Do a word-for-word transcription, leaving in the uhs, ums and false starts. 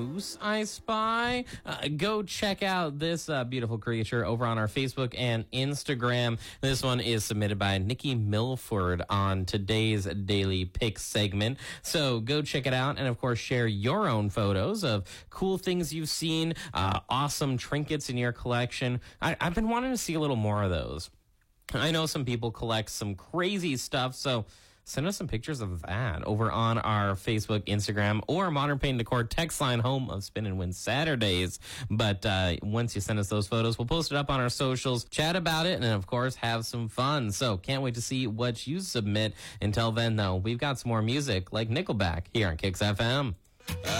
Moose I spy. Uh, go check out this uh, beautiful creature over on our Facebook and Instagram. This one is submitted by Nikki Milford on today's Daily Picks segment. So go check it out and, of course, share your own photos of cool things you've seen, uh, awesome trinkets in your collection. I- I've been wanting to see a little more of those. I know some people collect some crazy stuff, so send us some pictures of that over on our Facebook, Instagram, or Modern Paint Decor text line, home of Spin and Win Saturdays. But uh, once you send us those photos, we'll post it up on our socials, chat about it, and, of course, have some fun. So can't wait to see what you submit. Until then, though, we've got some more music like Nickelback here on Kicks F M.